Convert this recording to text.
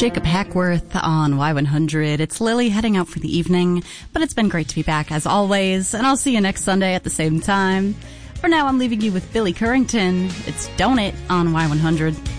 Jacob Hackworth on Y100. It's Lily heading out for the evening, but it's been great to be back as always, and I'll see you next Sunday at the same time. For now, I'm leaving you with Billy Currington. It's Don't It on Y100.